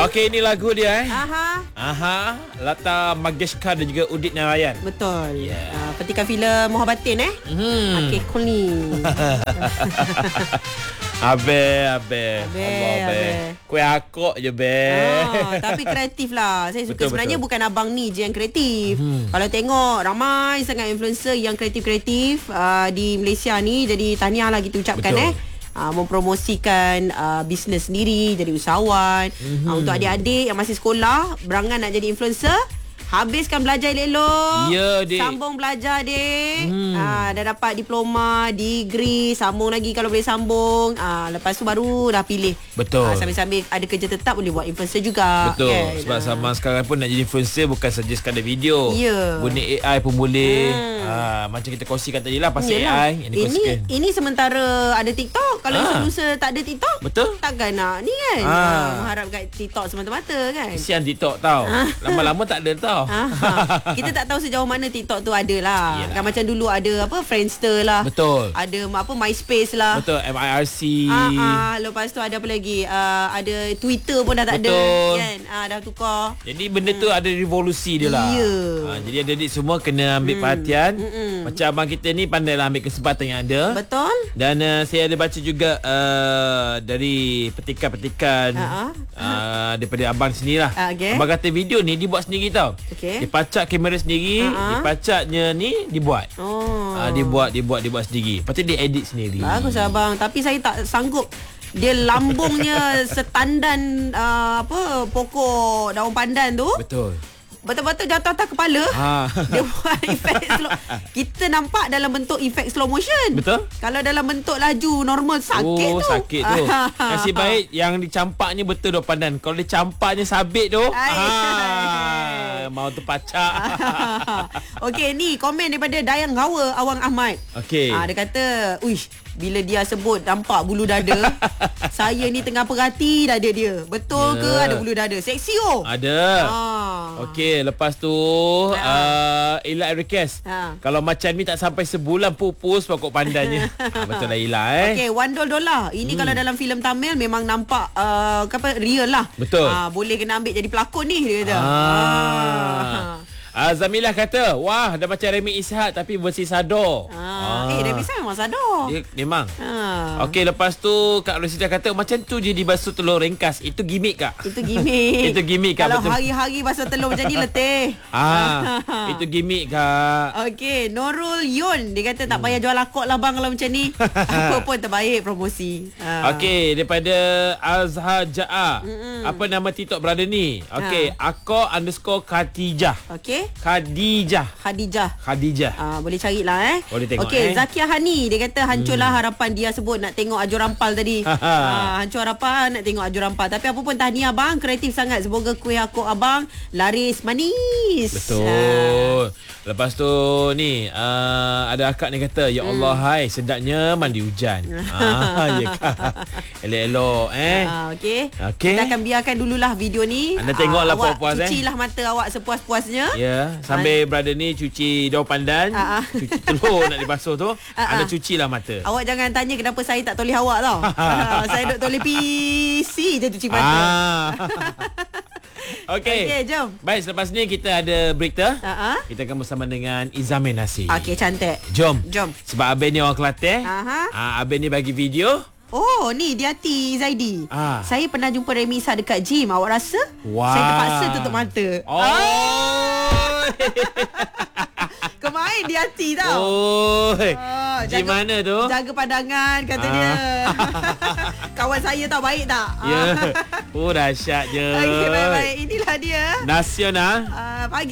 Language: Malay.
Okey, ini lagu dia Aha. Lata Mangeshkar dan juga Udit Narayan. Betul. Petikan filem Mohabatin Okey, cool ni. Abe. Kuih akok je Tapi kreatif lah. Saya suka. Sebenarnya betul. bukan abang ni je yang kreatif. Kalau tengok ramai sangat influencer yang kreatif-kreatif di Malaysia ni. Jadi tahniah lah kita ucapkan mempromosikan bisnes sendiri, jadi usahawan. Untuk adik-adik yang masih sekolah, berangan nak jadi influencer, habiskan belajar elok-elok. Ya, dik. Sambung belajar, dik. Dah dapat diploma, degree, sambung lagi kalau boleh sambung. Lepas tu baru dah pilih. Betul. Sambil-sambil ada kerja tetap, boleh buat influencer juga. Betul. Kan? Sebab sama sekarang pun nak jadi influencer bukan saja sekadar video. Ya. Guna AI pun boleh. Macam kita kongsikan tadi lah pasal AI yang dikongsikan. Ini sementara ada TikTok. Kalau influencer tak ada TikTok, Betul. takkan nak ni kan. Mengharap kat TikTok semata-mata kan. Kesian TikTok tau. Lama-lama tak ada tau. Kita tak tahu sejauh mana TikTok tu ada lah. Kan macam dulu ada Friendster lah. Betul. Ada MySpace lah. Betul. MIRC. Lepas tu ada apa lagi? Ada Twitter pun dah tak ada kan. Dah tukar. Jadi benda tu ada revolusi dia lah. Ya. Jadi adik-adik semua kena ambil perhatian. Macam abang kita ni pandailah ambil kesempatan yang ada. Betul. Dan saya ada baca juga dari petikan-petikan daripada abang sendiri lah. Okay. Abang kata video ni dibuat sendiri tau. Okay. Dia pacak kamera sendiri, dia pacaknya ni dibuat. Dibuat sendiri. Lepas tu dia edit sendiri. Bagus abang. Tapi saya tak sanggup. Dia lambungnya setandan pokok daun pandan tu. Betul. Betul-betul jatuh atas kepala. Dia buat efek slow. Kita nampak dalam bentuk efek slow motion. Betul. Kalau dalam bentuk laju normal sakit tu. Sakit tu. Nasib baik yang dicampaknya betul daun pandan. Kalau dicampaknya sabit tu, mau terpacak. Okey, ni komen daripada Dayang Hawa Awang Ahmad. Okey. Dia kata, "Uish, bila dia sebut nampak bulu dada, saya ni tengah perhati dada dia. Betul ke ada bulu dada? Seksi Ada. Okey, lepas tu Ila request. Kalau macam ni tak sampai sebulan pupus pokok pandannya. Betul lah Ila Okey, $1 Ini kalau dalam filem Tamil memang nampak real lah. Betul. Boleh kena ambil jadi pelakon ni dia kata. Zamilah kata, wah dah macam Remy Ishak tapi bersih sador. Remy Ishak memang sador. Dia memang. Okey, lepas tu Kak Rosita kata macam tu je dibasuh telur ringkas. Itu gimmick Kak. Itu gimmick. Itu gimmick Kak. Kalau hari-hari basuh telur macam ni letih. Itu gimmick Kak. Okey, Norul Yun dia kata tak payah jual akok lah bang kalau macam ni. Apa pun terbaik promosi. Okey, daripada Azhar Ja'a. Apa nama TikTok brother ni? Okey, Akor_Khadijah. Okey. Khadijah. Boleh carilah Boleh tengok. Okey, Zakia Hani dia kata hancurlah harapan dia sebut nak tengok Aju Rampal tadi. Hancur harapan nak tengok Aju Rampal. Tapi apa pun tahniah abang, kreatif sangat. Semoga kuih akok abang laris manis. Betul. Lepas tu ni ada akak ni kata, ya Allah hai sedapnya mandi hujan. Ya Kak. Elok-elok Okey. Kita akan biarkan dululah video ni. Anda tengoklah puas-puas cucilah mata awak sepuas-puasnya. Sambil brother ni cuci daun pandan, cuci telur nak dibasuh tu, anda cucilah mata. Awak jangan tanya kenapa saya tak toleh awak tau. Saya duk toleh PC je cuci mata. Okey, jom. Baik, selepas ni kita ada break tu. Kita akan bersama dengan Izamin Nasir. Okey, cantik. Jom. Sebab Abang ni orang Kelantan. Abang ni bagi video. Oh, ni di hati Zaidi. Saya pernah jumpa Remy Ishak dekat gym. Awak rasa? Saya terpaksa tutup mata. Kemain di hati tau. Gym mana tu? Jaga pandangan kata dia. Kawan saya tau, baik tak? Dahsyat je. Okey, baik-baik. Inilah dia. Nasional. Pagi